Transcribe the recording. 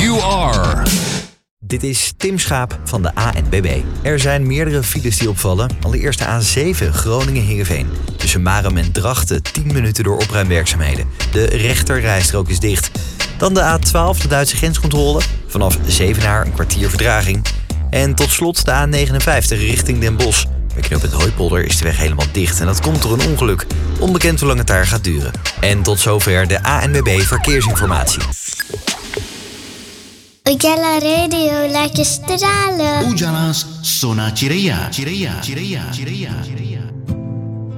you are. Dit is Tim Schaap van de ANWB. Er zijn meerdere files die opvallen. Allereerst de A7 Groningen-Heerenveen. Tussen Marum en Drachten 10 minuten door opruimwerkzaamheden. De rechterrijstrook is dicht. Dan de A12, de Duitse grenscontrole. Vanaf Zevenaar een kwartier vertraging. En tot slot de A59 richting Den Bosch. Bij knooppunt Hooipolder is de weg helemaal dicht en dat komt door een ongeluk. Onbekend hoe lang het daar gaat duren. En tot zover de ANWB Verkeersinformatie. Ujala Radio laat je stralen. Ujalas Sona Cireia.